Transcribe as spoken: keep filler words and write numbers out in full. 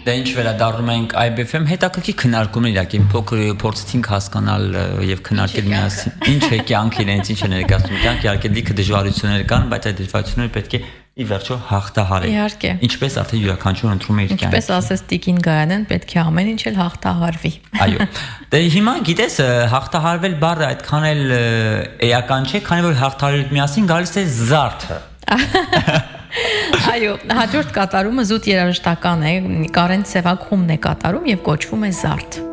Դե ինչ վերադառնում ենք I B F M հետաքրքիր քննարկումներ իրակի փոքր փորձեցինք հասկանալ եւ քննարկել միասին ինչ է կյանքը իրենց ինչ է ներկայացնում կյանք իհարկե լիքը դժվարություններ կան բայց այդ դժվարությունները պետք է ի վերջո հաղթահարել իհարկե ինչպես արդեն յուրաքանչյուրը ընտրում է իր կյանքը ինչպես ասես Տիկին Գայանեն պետք է ամեն ինչ էլ հաղթահարվի այո դե հիմա գիտես հաղթահարվել բառը այդքան էլ էական չէ քանի որ հաղթահարել միասին գալիս է զարդը Այո, հաջորդ կատարումը զուտ երաժշտական է, Կարեն Սևակ խումբն է կատարում եւ կոչվում է Զարդ։